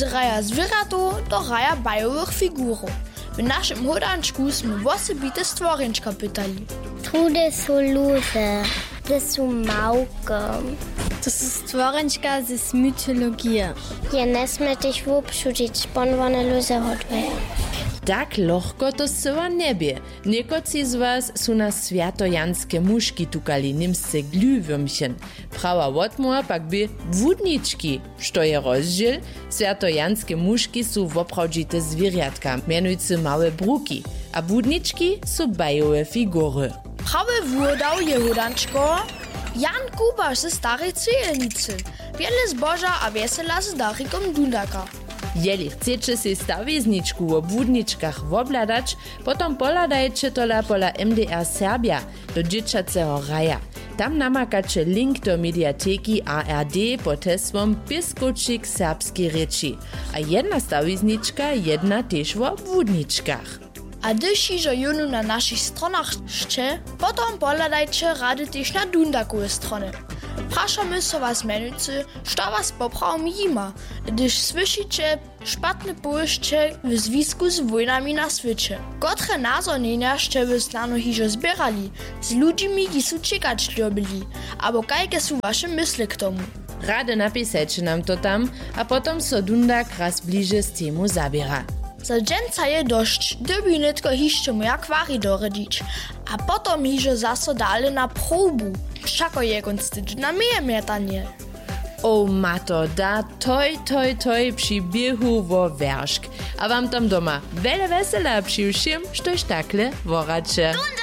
z raja zwieratu do raja bajowych figurów. W naszym hodančku sme wosebite stworenčka pytali. Trude są luze, to są małke. To są stworenčka z mytologii. Je nesme tych wopšučić, ponvone luze hodve. Tak lohko to syła niebie. Niekoci z was są na światojanskie muszki tukali nimsce glühwürmchen. Prawa wotmoa pak by wódniczki. Što je rozdziel? Światojanskie muszki są woprawdzite zwierjatka, mianujcy małe bruki, a wódniczki są bajowe figury. Prawy wódał je hodančko Jan Kubaš ze starej Cijelnicy. Wiele zboża a wesela z Darikom Dundaka. Jeli chcecie si stawizniczku w wódniczkach wobladać, potom poladajcie tola pola MDR Serbia do dzieciacego raja. Tam namakacie link do mediateki ARD pod hesłom Piskočik serbskiej reči. A jedna stawizniczka, jedna też w wódniczkach. A gdyż iżo junu na naszych stronach szcze, potom poladajcie rady też na Dundakowe strony. Praszamy so was menujcy, što was poprawom jima, gdyż słyszycie szpatne połyszcze w związku z wojnami na świecie. Kotre nazornienia szcze wy znano hiżo zbierali, z ludźmi, ki su czekać ljubili, abo kajke su wasze mysli k tomu. Rady napisajcie nam to tam, a potom so Dundak raz bliže z temu zabiera. Za dżęca je dość, dyby netko hiszcze moja kwari doredzić, a potom hiżo zaso dale na probu. Všako je konstič na mietanie. O mato, da toj przy biehu wo weršk. A wam tam doma wiele wesela przy všem, štož takle vorače.